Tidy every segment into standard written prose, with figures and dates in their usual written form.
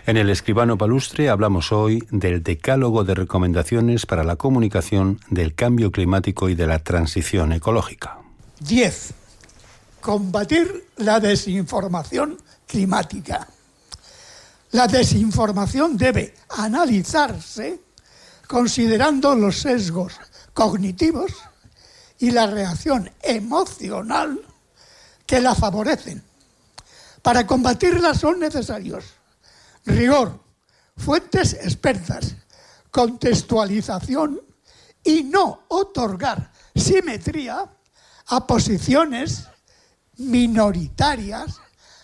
En el Escribano Palustre hablamos hoy del decálogo de recomendaciones para la comunicación del cambio climático y de la transición ecológica. 10. Combatir la desinformación climática. La desinformación debe analizarse considerando los sesgos cognitivos y la reacción emocional que la favorecen. Para combatirla son necesarios rigor, fuentes expertas, contextualización y no otorgar simetría a posiciones minoritarias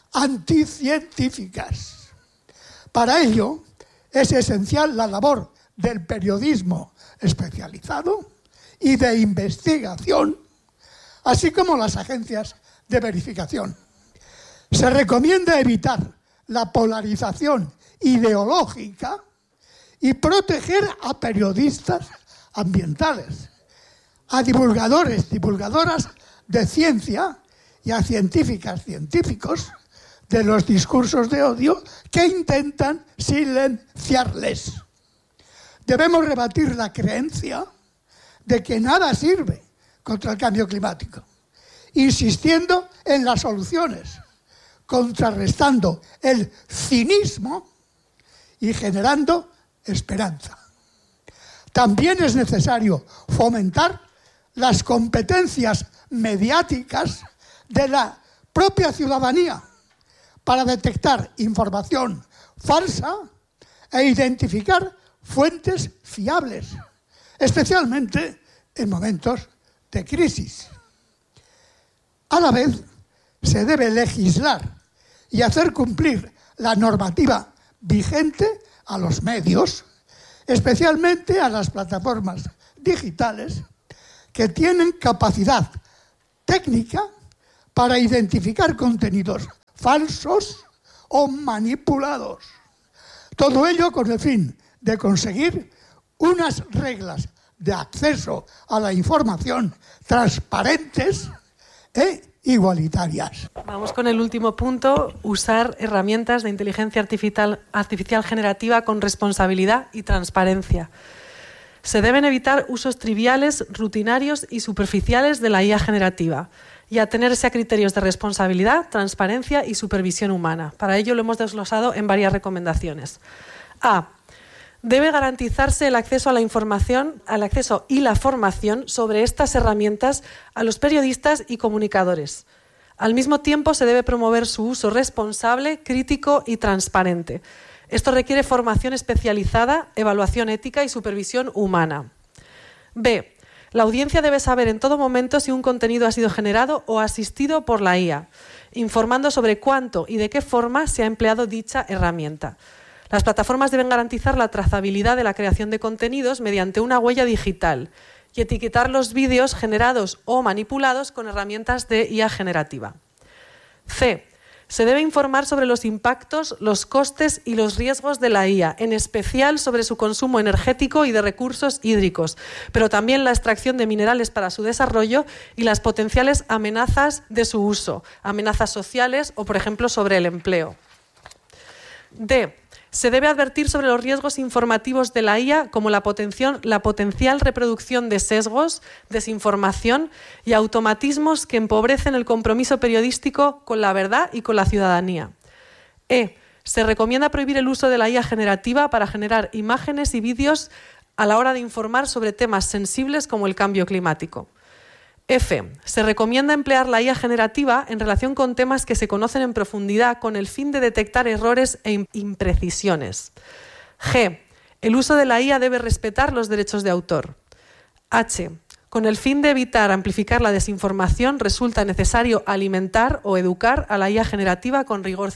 anticientíficas. Para ello es esencial la labor del periodismo especializado y de investigación, así como las agencias de verificación. Se recomienda evitar la polarización ideológica y proteger a periodistas ambientales, a divulgadores, divulgadoras de ciencia y a científicas, científicos de los discursos de odio que intentan silenciarles. Debemos rebatir la creencia de que nada sirve contra el cambio climático, insistiendo en las soluciones, contrarrestando el cinismo y generando esperanza. También es necesario fomentar las competencias mediáticas de la propia ciudadanía para detectar información falsa e identificar fuentes fiables, especialmente en momentos de crisis. A la vez, se debe legislar y hacer cumplir la normativa vigente a los medios, especialmente a las plataformas digitales que tienen capacidad técnica para identificar contenidos falsos o manipulados. Todo ello con el fin de conseguir unas reglas de acceso a la información transparentes e igualitarias. Vamos con el último punto, usar herramientas de inteligencia artificial generativa con responsabilidad y transparencia. Se deben evitar usos triviales, rutinarios y superficiales de la IA generativa y atenerse a criterios de responsabilidad, transparencia y supervisión humana. Para ello lo hemos desglosado en varias recomendaciones. A. Debe garantizarse el acceso a la información, al acceso y la formación sobre estas herramientas a los periodistas y comunicadores. Al mismo tiempo, se debe promover su uso responsable, crítico y transparente. Esto requiere formación especializada, evaluación ética y supervisión humana. B. La audiencia debe saber en todo momento si un contenido ha sido generado o asistido por la IA, informando sobre cuánto y de qué forma se ha empleado dicha herramienta. Las plataformas deben garantizar la trazabilidad de la creación de contenidos mediante una huella digital y etiquetar los vídeos generados o manipulados con herramientas de IA generativa. C. Se debe informar sobre los impactos, los costes y los riesgos de la IA, en especial sobre su consumo energético y de recursos hídricos, pero también la extracción de minerales para su desarrollo y las potenciales amenazas de su uso, amenazas sociales o, por ejemplo, sobre el empleo. D. Se debe advertir sobre los riesgos informativos de la IA como la potencial reproducción de sesgos, desinformación y automatismos que empobrecen el compromiso periodístico con la verdad y con la ciudadanía. E. Se recomienda prohibir el uso de la IA generativa para generar imágenes y vídeos a la hora de informar sobre temas sensibles como el cambio climático. F. Se recomienda emplear la IA generativa en relación con temas que se conocen en profundidad con el fin de detectar errores e imprecisiones. G. El uso de la IA debe respetar los derechos de autor. H. Con el fin de evitar amplificar la desinformación, resulta necesario alimentar o educar a la IA generativa con rigor